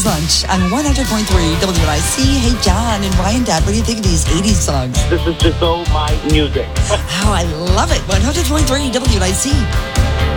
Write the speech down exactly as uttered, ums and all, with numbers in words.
Boys Lunch on one hundred point three W N I C. Hey, John and Ryan, Dad, what do you think of these eighties songs? This is just so my music. Oh, I love it. one hundred point three W N I C.